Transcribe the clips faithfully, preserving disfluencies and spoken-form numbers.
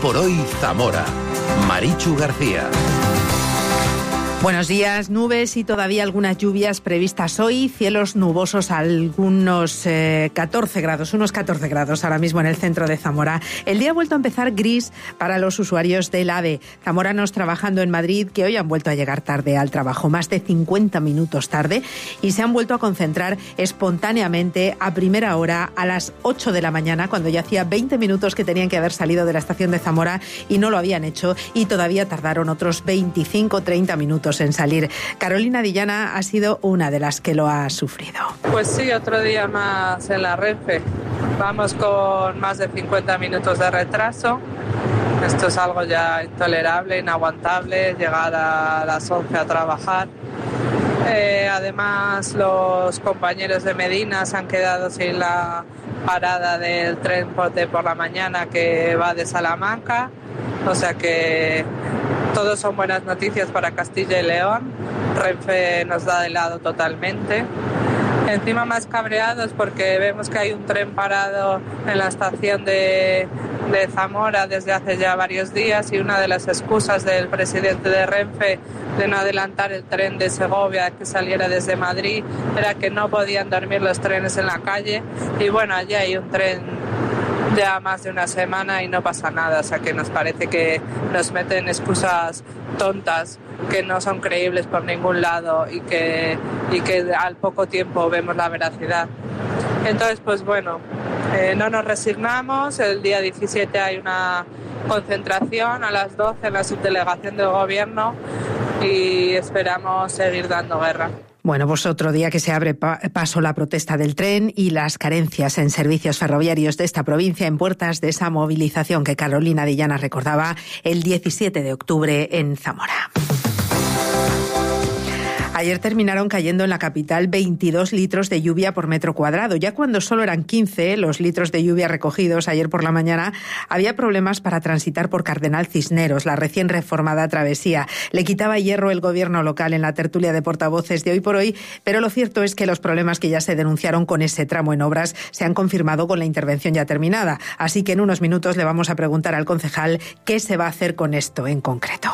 por hoy Zamora. Marichu García. Buenos días. Nubes y todavía algunas lluvias previstas hoy. Cielos nubosos, algunos eh, catorce grados, unos catorce grados ahora mismo en el centro de Zamora. El día ha vuelto a empezar gris para los usuarios del AVE. Zamoranos trabajando en Madrid que hoy han vuelto a llegar tarde al trabajo, más de cincuenta minutos tarde, y se han vuelto a concentrar espontáneamente a primera hora a las ocho de la mañana, cuando ya hacía veinte minutos que tenían que haber salido de la estación de Zamora y no lo habían hecho, y todavía tardaron otros veinticinco treinta minutos en salir. Carolina Dillana ha sido una de las que lo ha sufrido. Pues sí, otro día más en la Renfe. Vamos con más de cincuenta minutos de retraso. Esto es algo ya intolerable, inaguantable, llegar a las once a trabajar. Eh, además, los compañeros de Medina se han quedado sin la parada del tren de por la mañana que va de Salamanca. O sea que todos son buenas noticias para Castilla y León. Renfe nos da de lado totalmente. Encima más cabreados porque vemos que hay un tren parado en la estación de, de Zamora desde hace ya varios días, y una de las excusas del presidente de Renfe de no adelantar el tren de Segovia que saliera desde Madrid era que no podían dormir los trenes en la calle. Y bueno, allí hay un tren ya más de una semana y no pasa nada, o sea que nos parece que nos meten excusas tontas que no son creíbles por ningún lado y que, y que al poco tiempo vemos la veracidad. Entonces, pues bueno, eh, no nos resignamos. El día diecisiete hay una concentración a las doce en la subdelegación del gobierno y esperamos seguir dando guerra. Bueno, pues otro día que se abre pa- paso la protesta del tren y las carencias en servicios ferroviarios de esta provincia en puertas de esa movilización que Carolina Dillana recordaba el diecisiete de octubre en Zamora. Ayer terminaron cayendo en la capital veintidós litros de lluvia por metro cuadrado. Ya cuando solo eran quince los litros de lluvia recogidos ayer por la mañana, había problemas para transitar por Cardenal Cisneros, la recién reformada travesía. Le quitaba hierro el gobierno local en la tertulia de portavoces de Hoy por Hoy, pero lo cierto es que los problemas que ya se denunciaron con ese tramo en obras se han confirmado con la intervención ya terminada. Así que en unos minutos le vamos a preguntar al concejal qué se va a hacer con esto en concreto.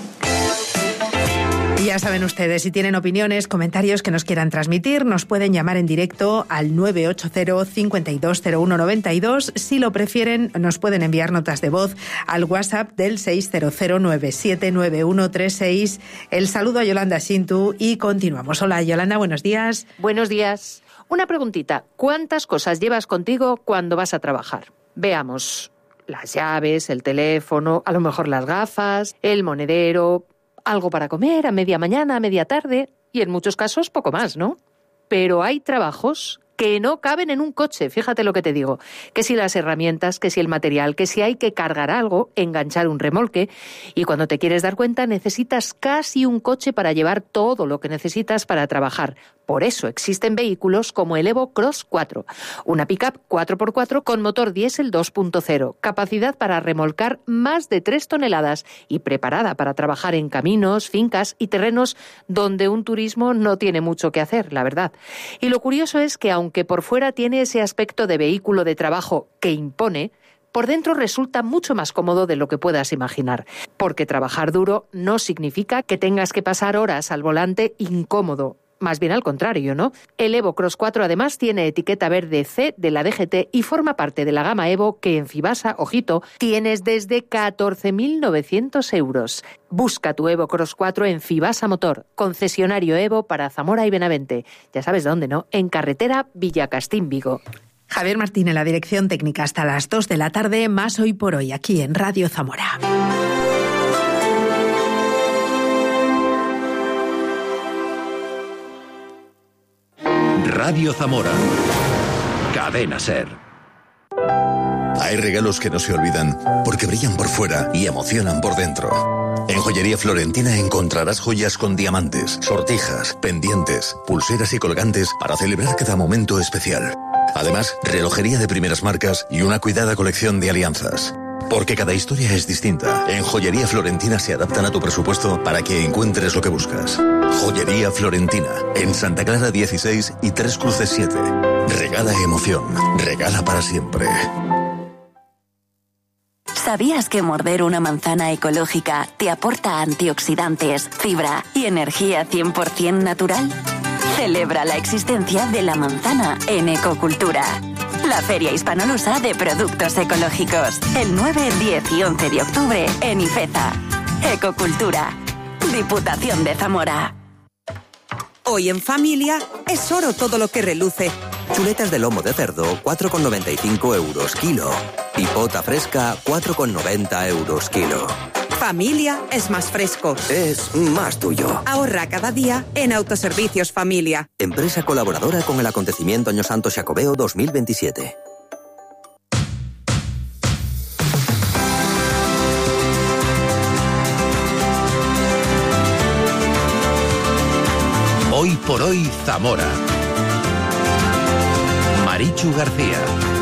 Y ya saben ustedes, si tienen opiniones, comentarios que nos quieran transmitir, nos pueden llamar en directo al nueve ocho cero, cinco dos cero uno nueve dos. Si lo prefieren, nos pueden enviar notas de voz al WhatsApp del seis cero cero nueve siete nueve uno tres seis. El saludo a Yolanda Shintu y continuamos. Hola Yolanda, buenos días. Buenos días. Una preguntita. ¿Cuántas cosas llevas contigo cuando vas a trabajar? Veamos. Las llaves, el teléfono, a lo mejor las gafas, el monedero, algo para comer a media mañana, a media tarde, y en muchos casos poco más, ¿no? Pero hay trabajos que no caben en un coche, fíjate lo que te digo. Que si las herramientas, que si el material, que si hay que cargar algo, enganchar un remolque, y cuando te quieres dar cuenta necesitas casi un coche para llevar todo lo que necesitas para trabajar. Por eso existen vehículos como el Evo Cross cuatro, una pick-up cuatro por cuatro con motor diésel dos punto cero, capacidad para remolcar más de tres toneladas y preparada para trabajar en caminos, fincas y terrenos donde un turismo no tiene mucho que hacer, la verdad. Y lo curioso es que aunque por fuera tiene ese aspecto de vehículo de trabajo que impone, por dentro resulta mucho más cómodo de lo que puedas imaginar, porque trabajar duro no significa que tengas que pasar horas al volante incómodo. Más bien al contrario, ¿no? El Evo Cross cuatro además tiene etiqueta verde C de la D G T y forma parte de la gama Evo que en Fibasa, ojito, tienes desde catorce mil novecientos euros. Busca tu Evo Cross cuatro en Fibasa Motor, concesionario Evo para Zamora y Benavente. Ya sabes dónde, ¿no? En carretera Villacastín, Vigo. Javier Martín en la dirección técnica hasta las dos de la tarde, más Hoy por Hoy, aquí en Radio Zamora. Radio Zamora. Cadena SER. Hay regalos que no se olvidan porque brillan por fuera y emocionan por dentro. En Joyería Florentina encontrarás joyas con diamantes, sortijas, pendientes, pulseras y colgantes para celebrar cada momento especial. Además, relojería de primeras marcas y una cuidada colección de alianzas. Porque cada historia es distinta. En Joyería Florentina se adaptan a tu presupuesto para que encuentres lo que buscas. Joyería Florentina, en Santa Clara dieciséis y Tres Cruces siete. Regala emoción, regala para siempre. ¿Sabías que morder una manzana ecológica te aporta antioxidantes, fibra y energía cien por ciento natural? Celebra la existencia de la manzana en Ecocultura, la feria hispanolusa de productos ecológicos, el nueve, diez y once de octubre en Ifeza. Ecocultura, Diputación de Zamora. Hoy en familia es oro todo lo que reluce. Chuletas de lomo de cerdo, cuatro con noventa y cinco euros kilo. Pipota fresca, cuatro con noventa euros kilo. Familia es más fresco. Es más tuyo. Ahorra cada día en Autoservicios Familia. Empresa colaboradora con el acontecimiento Año Santo Xacobeo dos mil veintisiete. Hoy por hoy, Zamora. Marichu García.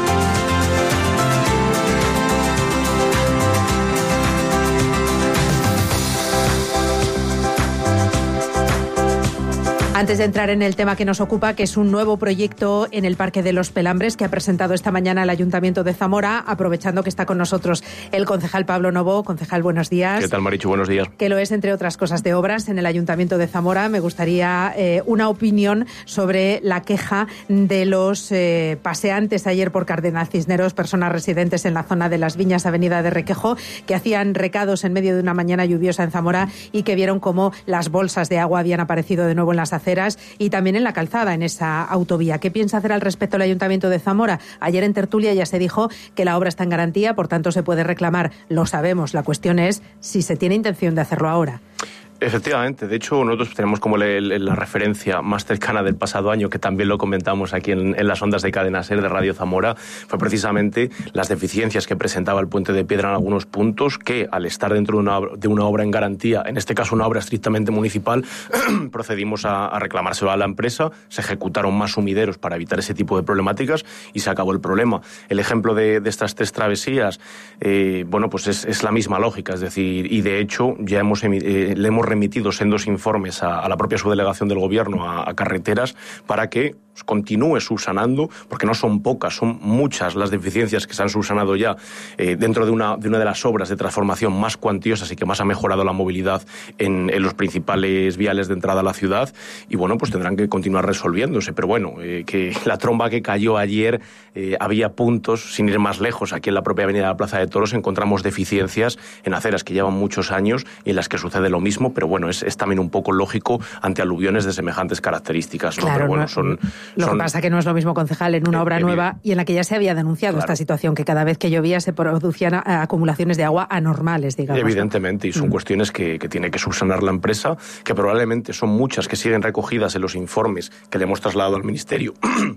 Antes de entrar en el tema que nos ocupa, que es un nuevo proyecto en el Parque de los Pelambres que ha presentado esta mañana el Ayuntamiento de Zamora, aprovechando que está con nosotros el concejal Pablo Novo. Concejal, buenos días. ¿Qué tal, Marichu? Buenos días. Que lo es, entre otras cosas, de obras en el Ayuntamiento de Zamora. Me gustaría eh, una opinión sobre la queja de los eh, paseantes ayer por Cardenal Cisneros, personas residentes en la zona de Las Viñas, Avenida de Requejo, que hacían recados en medio de una mañana lluviosa en Zamora y que vieron cómo las bolsas de agua habían aparecido de nuevo en las aceras y también en la calzada, en esa autovía. ¿Qué piensa hacer al respecto el Ayuntamiento de Zamora? Ayer en tertulia ya se dijo que la obra está en garantía, por tanto se puede reclamar, lo sabemos. La cuestión es si se tiene intención de hacerlo ahora. Efectivamente, de hecho nosotros tenemos como la, la referencia más cercana del pasado año, que también lo comentamos aquí en, en las ondas de Cadena Ser de Radio Zamora, fue precisamente las deficiencias que presentaba el Puente de Piedra en algunos puntos, que al estar dentro de una, de una obra en garantía, en este caso una obra estrictamente municipal, procedimos a, a reclamárselo a la empresa, se ejecutaron más sumideros para evitar ese tipo de problemáticas y se acabó el problema. El ejemplo de, de estas tres travesías, eh, bueno, pues es, es la misma lógica, es decir, y de hecho ya hemos eh, le hemos remitidos en dos informes a, a la propia subdelegación del Gobierno, a, a Carreteras, para que continúe subsanando, porque no son pocas, son muchas las deficiencias que se han subsanado ya eh, dentro de una, de una de las obras de transformación más cuantiosas y que más ha mejorado la movilidad en, en los principales viales de entrada a la ciudad, y bueno, pues tendrán que continuar resolviéndose, pero bueno, eh, que la tromba que cayó ayer, eh, había puntos, sin ir más lejos, aquí en la propia avenida de la Plaza de Toros encontramos deficiencias en aceras que llevan muchos años y en las que sucede lo mismo, pero bueno, es, es también un poco lógico ante aluviones de semejantes características, ¿no? Claro, pero bueno, no, son... Lo son... que pasa que no es lo mismo, concejal, en una obra nueva y en la que ya se había denunciado claro. esta situación, que cada vez que llovía se producían acumulaciones de agua anormales, digamos. Evidentemente, y son mm. cuestiones que, que tiene que subsanar la empresa, que probablemente son muchas que siguen recogidas en los informes que le hemos trasladado al Ministerio.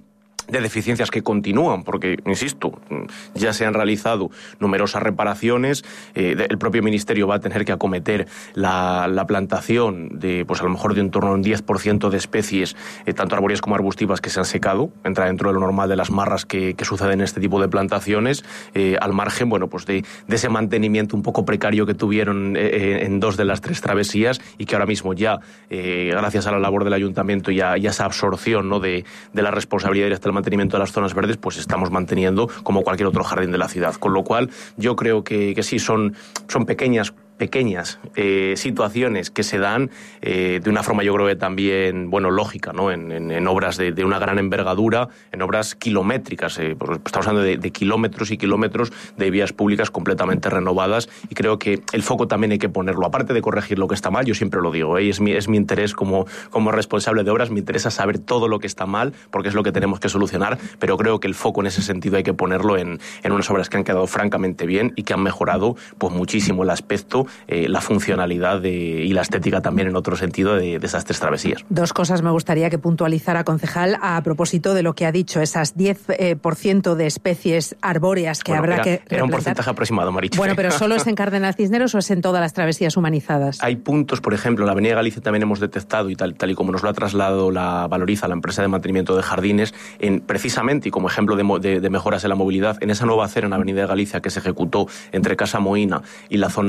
De deficiencias que continúan, porque, insisto, ya se han realizado numerosas reparaciones, eh, el propio Ministerio va a tener que acometer la, la plantación de, pues a lo mejor de en torno a un diez por ciento de especies, eh, tanto arbóreas como arbustivas, que se han secado, entra dentro de lo normal de las marras que, que suceden en este tipo de plantaciones, eh, al margen, bueno, pues de, de ese mantenimiento un poco precario que tuvieron eh, en dos de las tres travesías y que ahora mismo ya, eh, gracias a la labor del Ayuntamiento y a, y a esa absorción, ¿no?, de, de la responsabilidad directa del mantenimiento de las zonas verdes, pues estamos manteniendo como cualquier otro jardín de la ciudad. Con lo cual, yo creo que, que sí, son, son pequeñas pequeñas eh, situaciones que se dan eh, de una forma, yo creo que también, bueno, lógica, ¿no? En, en, en obras de, de una gran envergadura, en obras kilométricas, eh, pues estamos hablando de, de kilómetros y kilómetros de vías públicas completamente renovadas, y creo que el foco también hay que ponerlo, aparte de corregir lo que está mal, yo siempre lo digo, ¿eh? es, mi, es mi interés como, como responsable de obras, me interesa saber todo lo que está mal, porque es lo que tenemos que solucionar, pero creo que el foco en ese sentido hay que ponerlo en, en unas obras que han quedado francamente bien y que han mejorado pues muchísimo el aspecto, Eh, la funcionalidad de, y la estética también en otro sentido de, de esas tres travesías. Dos cosas me gustaría que puntualizara, concejal, a propósito de lo que ha dicho, esas diez por ciento de especies arbóreas que bueno, habrá era, que replantar. Era un porcentaje aproximado, Marichu. Bueno, pero ¿solo es en Cardenal Cisneros o es en todas las travesías humanizadas? Hay puntos, por ejemplo, en la Avenida Galicia también hemos detectado, y tal, tal y como nos lo ha trasladado la Valoriza, la empresa de mantenimiento de jardines, en, precisamente, y como ejemplo de, de, de mejoras en la movilidad, en esa nueva acera en la Avenida de Galicia que se ejecutó entre Casa Moína y la zona comercial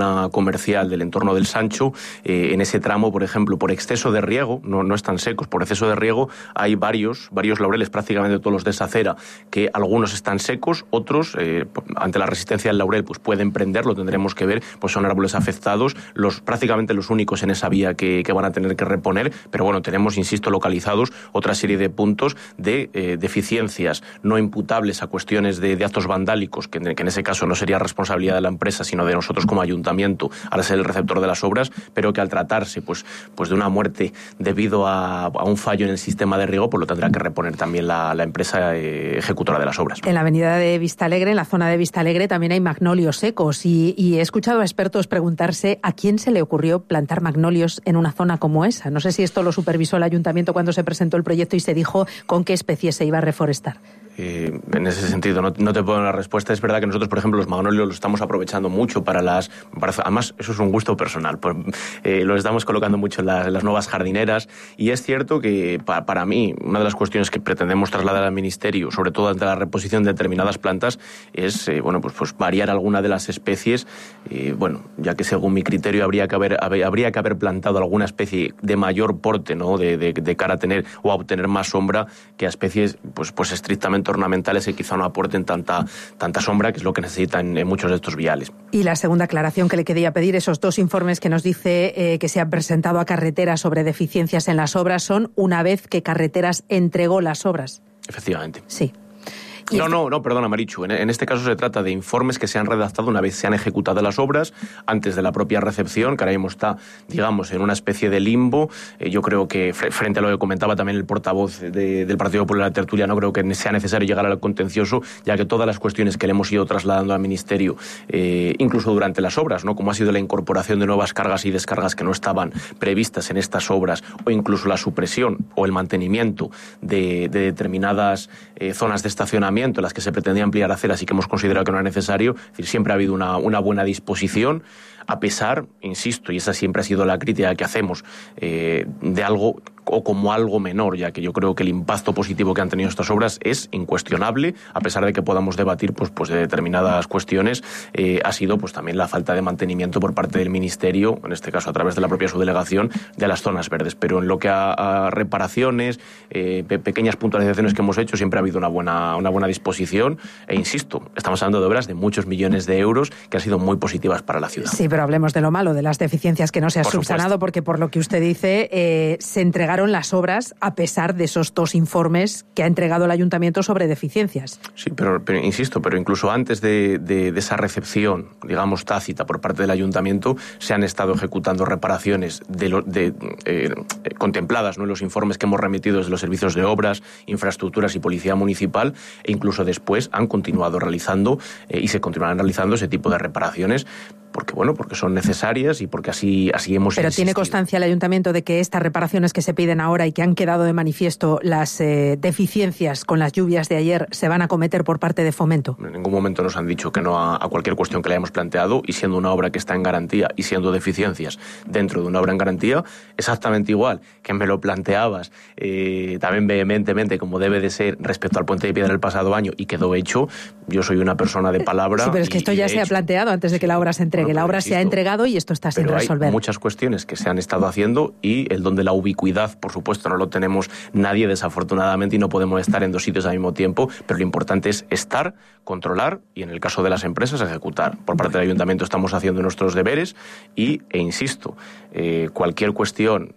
comercial del entorno del Sancho, eh, en ese tramo, por ejemplo, por exceso de riego, no, no están secos, por exceso de riego hay varios, varios laureles, prácticamente todos los de esa acera, que algunos están secos, otros, eh, ante la resistencia del laurel, pues pueden prender, lo tendremos que ver, pues son árboles afectados, los prácticamente los únicos en esa vía que, que van a tener que reponer, pero bueno, tenemos, insisto, localizados otra serie de puntos de eh, deficiencias no imputables a cuestiones de, de actos vandálicos, que, que en ese caso no sería responsabilidad de la empresa, sino de nosotros como ayuntamiento, al ser el receptor de las obras, pero que al tratarse pues, pues de una muerte debido a, a un fallo en el sistema de riego, pues lo tendrá que reponer también la, la empresa eh, ejecutora de las obras. En la avenida de Vistalegre, en la zona de Vistalegre, también hay magnolios secos y, y he escuchado a expertos preguntarse a quién se le ocurrió plantar magnolios en una zona como esa. No sé si esto lo supervisó el ayuntamiento cuando se presentó el proyecto y se dijo con qué especie se iba a reforestar. Eh, en ese sentido no, no te puedo dar la respuesta. Es verdad que nosotros, por ejemplo, los magnolios los estamos aprovechando mucho para las... Para, además, eso es un gusto personal. Pues, eh, los estamos colocando mucho en, la, en las nuevas jardineras y es cierto que pa, para mí una de las cuestiones que pretendemos trasladar al Ministerio, sobre todo ante la reposición de determinadas plantas, es eh, bueno, pues, pues variar alguna de las especies. Eh, bueno, ya que según mi criterio habría que haber, habría que haber plantado alguna especie de mayor porte, ¿no? de, de, de cara a tener o a obtener más sombra que a especies pues, pues estrictamente ornamentales que quizá no aporten tanta, tanta sombra, que es lo que necesitan en muchos de estos viales. Y la segunda aclaración que le quería pedir, esos dos informes que nos dice eh, que se han presentado a Carreteras sobre deficiencias en las obras son una vez que Carreteras entregó las obras. Efectivamente. Sí. No, no, no, perdona, Marichu. En, en este caso se trata de informes que se han redactado una vez se han ejecutado las obras, antes de la propia recepción, que ahora mismo está, digamos, en una especie de limbo. Eh, yo creo que, frente a lo que comentaba también el portavoz de, del Partido Popular Tertulia, no creo que sea necesario llegar al contencioso, ya que todas las cuestiones que le hemos ido trasladando al Ministerio, eh, incluso durante las obras, ¿no? Como ha sido la incorporación de nuevas cargas y descargas que no estaban previstas en estas obras, o incluso la supresión o el mantenimiento de, de determinadas eh, zonas de estacionamiento en las que se pretendía ampliar aceras y que hemos considerado que no era necesario. Es decir, siempre ha habido una, una buena disposición, a pesar, insisto, y esa siempre ha sido la crítica que hacemos, eh, de algo o como algo menor, ya que yo creo que el impacto positivo que han tenido estas obras es incuestionable, a pesar de que podamos debatir pues, pues de determinadas cuestiones, eh, ha sido pues también la falta de mantenimiento por parte del Ministerio, en este caso a través de la propia subdelegación, de las zonas verdes. Pero en lo que a, a reparaciones, eh, pe- pequeñas puntualizaciones que hemos hecho, siempre ha habido una buena, una buena disposición, e insisto, estamos hablando de obras de muchos millones de euros que han sido muy positivas para la ciudad. Sí, pero hablemos de lo malo, de las deficiencias que no se han Por subsanado, supuesto. porque por lo que usted dice, eh, se entregaron las obras a pesar de esos dos informes que ha entregado el Ayuntamiento sobre deficiencias. Sí, pero, pero insisto, pero incluso antes de, de, de esa recepción, digamos, tácita por parte del Ayuntamiento, se han estado ejecutando reparaciones de lo, de, eh, contempladas, ¿no?, en los informes que hemos remitido desde los servicios de obras, infraestructuras y policía municipal, e incluso después han continuado realizando eh, y se continuarán realizando ese tipo de reparaciones, porque bueno, porque son necesarias y porque así, así hemos Pero insistido. ¿tiene constancia el Ayuntamiento de que estas reparaciones que se piden ahora y que han quedado de manifiesto las eh, deficiencias con las lluvias de ayer se van a cometer por parte de Fomento? En ningún momento nos han dicho que no a, a cualquier cuestión que le hayamos planteado, y siendo una obra que está en garantía y siendo deficiencias dentro de una obra en garantía, exactamente igual que me lo planteabas eh, también vehementemente, como debe de ser, respecto al Puente de Piedra del pasado año, y quedó hecho. Yo soy una persona de palabra. Sí, pero es que y, esto y ya de se ha hecho, planteado antes de que la obra se entregue. Bueno, la obra insisto, se ha entregado y esto está sin pero resolver. Hay muchas cuestiones que se han estado haciendo y el don de la ubicuidad, por supuesto, no lo tenemos nadie, desafortunadamente, y no podemos estar en dos sitios al mismo tiempo, pero lo importante es estar, controlar y, en el caso de las empresas, ejecutar. Por parte del Ayuntamiento estamos haciendo nuestros deberes y, e insisto, eh, cualquier cuestión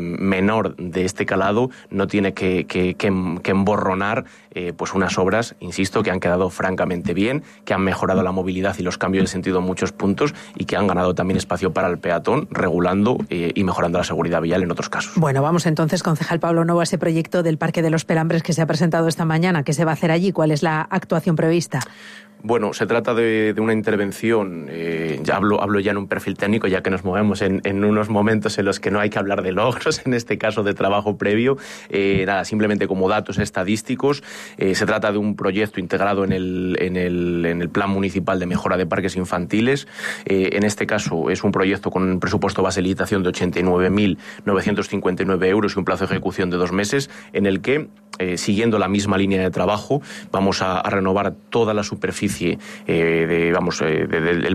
menor de este calado no tiene que, que, que, que emborronar eh, pues unas obras, insisto, que han quedado francamente bien, que han mejorado la movilidad y los cambios de sentido en muchos puntos y que han ganado también espacio para el peatón, regulando eh, y mejorando la seguridad vial en otros casos. Bueno, vamos entonces, concejal Pablo Novo, a ese proyecto del Parque de los Pelambres que se ha presentado esta mañana. ¿Qué se va a hacer allí? ¿Cuál es la actuación prevista? Bueno, se trata de, de una intervención, eh, ya hablo, hablo ya en un perfil técnico, ya que nos movemos en, en unos momentos en los que no hay que hablar de logros, en este caso de trabajo previo, eh, nada, simplemente como datos estadísticos. Eh, se trata de un proyecto integrado en el, en el, en el Plan Municipal de Mejora de Parques Infantiles. Eh, en este caso es un proyecto con un presupuesto base de licitación de ochenta y nueve mil novecientos cincuenta y nueve euros y un plazo de ejecución de dos meses, en el que, eh, siguiendo la misma línea de trabajo, vamos a, a renovar toda la superficie Eh, de, vamos, eh, de, de, del propio cauce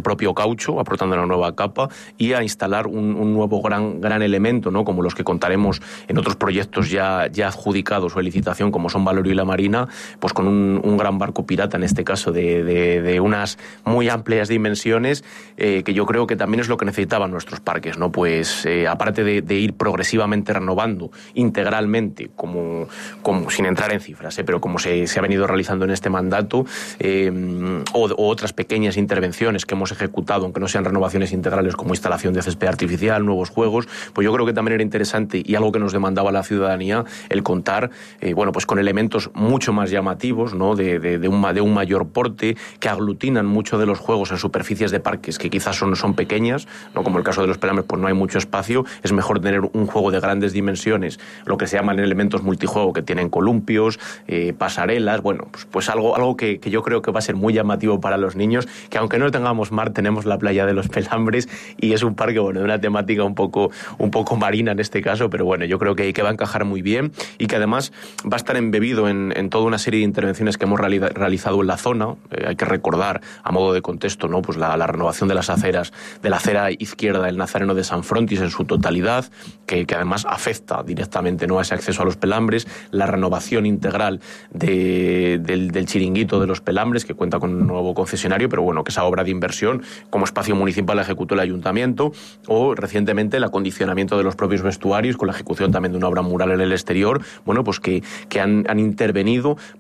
caucho, aportando una nueva capa, y a instalar un, un nuevo gran, gran elemento, ¿no? Como los que contaremos en otros proyectos ya, ya adjudicados o en licitación, como son Valorio y La Marina, pues con un, un gran barco pirata, en este caso de, de, de unas muy amplias dimensiones, eh, que yo creo que también es lo que necesitaban nuestros parques, ¿no? Pues eh, aparte de, de ir progresivamente renovando integralmente, como, como sin entrar en cifras, ¿eh? Pero como se, se ha venido realizando en este mandato, eh, o, o otras pequeñas intervenciones que hemos ejecutado, aunque no sean renovaciones integrales, como instalación de césped artificial, nuevos juegos, pues yo creo que también era interesante y algo que nos demandaba la ciudadanía el contar, eh, bueno, pues con elementos mucho más llamativos, ¿no? De, de, de, un, de un mayor porte, que aglutinan mucho de los juegos en superficies de parques que quizás son, son pequeñas, ¿no? Como el caso de los Pelambres, pues no hay mucho espacio, es mejor tener un juego de grandes dimensiones, lo que se llaman elementos multijuego, que tienen columpios, eh, pasarelas, bueno, pues, pues algo, algo que, que yo creo que va a ser muy llamativo para los niños, que aunque no tengamos mar, tenemos la playa de los Pelambres y es un parque, bueno, de una temática un poco, un poco marina en este caso, pero bueno, yo creo que, que va a encajar muy bien y que además va a estar embebido en, en toda una serie de intervenciones que hemos reali- realizado en la zona. Eh, hay que recordar, a modo de contexto, ¿no? Pues la, la renovación de las aceras, de la acera izquierda del Nazareno de San Frontis en su totalidad, que, que además afecta directamente, ¿no?, a ese acceso a los Pelambres, la renovación integral de, del, del chiringuito de los Pelambres, que cuenta con un nuevo concesionario, pero bueno, que esa obra de inversión como espacio municipal la ejecutó el ayuntamiento, o recientemente el acondicionamiento de los propios vestuarios con la ejecución también de una obra mural en el exterior, bueno, pues que, que han, han intervenido